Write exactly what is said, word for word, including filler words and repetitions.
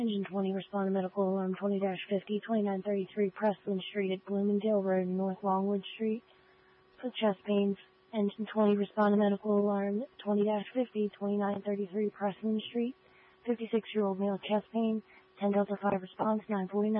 Engine twenty, respond to medical alarm twenty fifty, twenty-nine thirty-three Preston Street at Bloomingdale Road, North Longwood Street, for chest pains. Engine twenty, respond to medical alarm twenty fifty, twenty-nine thirty-three Preston Street, fifty-six-year-old male chest pain, ten Delta five response, nine forty-nine.